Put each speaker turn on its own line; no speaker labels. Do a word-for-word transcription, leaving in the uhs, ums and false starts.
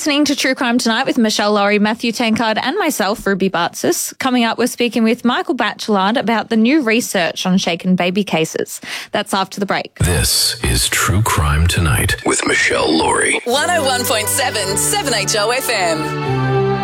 listening to True Crime Tonight with Michelle Laurie, Matthew Tankard and myself, Ruby Bartsis. Coming up, we're speaking with Michael Batchelard about the new research on shaken baby cases. That's after the break.
This is True Crime Tonight with Michelle Laurie.
one oh one point seven, seven H O F M.